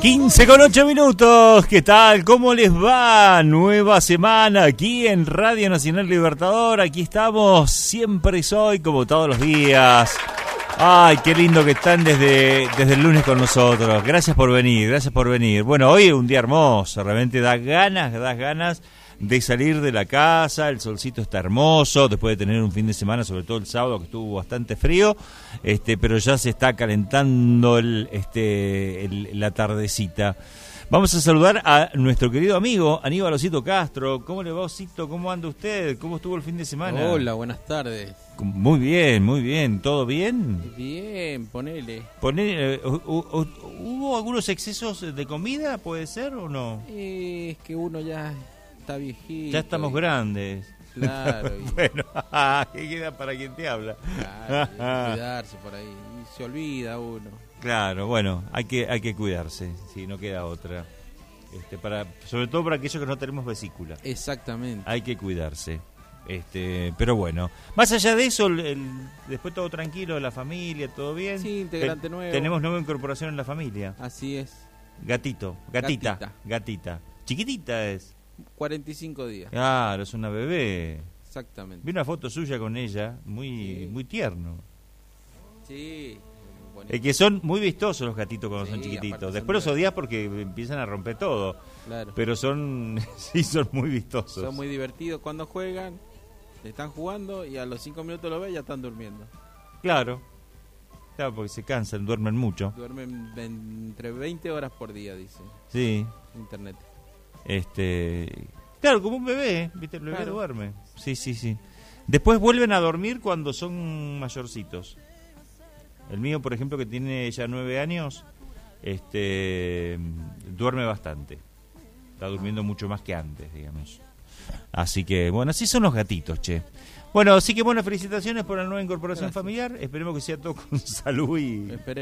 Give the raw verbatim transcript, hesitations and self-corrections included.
quince con ocho minutos, ¿qué tal? ¿Cómo les va? Nueva semana aquí en Radio Nacional Libertador, aquí estamos, siempre soy, como todos los días. Ay, qué lindo que están desde, desde el lunes con nosotros, gracias por venir, gracias por venir. Bueno, hoy es un día hermoso, realmente da ganas, da ganas de salir de la casa, el solcito está hermoso, después de tener un fin de semana, sobre todo el sábado que estuvo bastante frío, este, pero ya se está calentando el, este, el, la tardecita. Vamos a saludar a nuestro querido amigo Aníbal Osito Castro. ¿Cómo le va, Osito? ¿Cómo anda usted? ¿Cómo estuvo el fin de semana? Hola, buenas tardes. Muy bien, muy bien. ¿Todo bien? Bien, ponele. Ponele, eh, ¿hubo algunos excesos de comida, puede ser o no? Eh, es que uno ya está viejito. Ya estamos y... grandes. Claro. Y... bueno, ¿qué queda para quien te habla? Claro, hay que cuidarse por ahí. Y se olvida uno. Claro, bueno, hay que hay que cuidarse, si no queda otra. Este, para, sobre todo para aquellos que no tenemos vesícula. Exactamente. Hay que cuidarse. Este, pero bueno, más allá de eso, el, el, después todo tranquilo, la familia, todo bien. Sí, integrante Te, nuevo. Tenemos nueva incorporación en la familia. Así es. Gatito, gatita, Gatita. gatita. Chiquitita es. cuarenta y cinco días. Claro, es una bebé. Exactamente. Vi una foto suya con ella, muy sí. muy tierno. Sí. Es que son muy vistosos los gatitos cuando sí, son chiquititos. Después son los odias porque empiezan a romper todo. Claro. Pero son, sí, son muy vistosos. Son muy divertidos cuando juegan, están jugando y a los cinco minutos lo ves y ya están durmiendo. Claro. Claro, porque se cansan, duermen mucho. Duermen entre veinte horas por día, dice. Sí. Internet. Este, claro, como un bebé, ¿viste? El bebé claro. duerme. Sí, sí, sí. Después vuelven a dormir cuando son mayorcitos. El mío, por ejemplo, que tiene ya nueve años, este, duerme bastante. Está durmiendo mucho más que antes, digamos. Así que, bueno, así son los gatitos, che. Bueno, así que, bueno, felicitaciones por la nueva incorporación Gracias. familiar. Esperemos que sea todo con salud y... Esperemos.